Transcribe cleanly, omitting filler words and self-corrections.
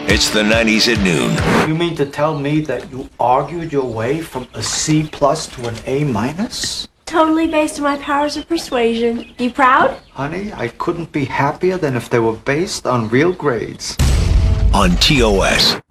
It's the 90s at noon. You mean to tell me that you argued your way from a C plus to an A minus? Totally based on my powers of persuasion. You proud? Honey, I couldn't be happier than if they were based on real grades. On TOS.